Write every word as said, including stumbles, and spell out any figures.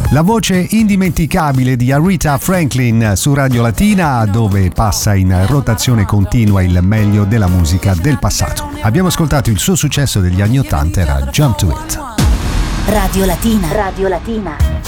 La voce indimenticabile di Aretha Franklin su Radio Latina, dove passa in rotazione continua il meglio della musica del passato. Abbiamo ascoltato il suo successo degli anni ottanta, era Jump to It. Radio Latina. Radio Latina.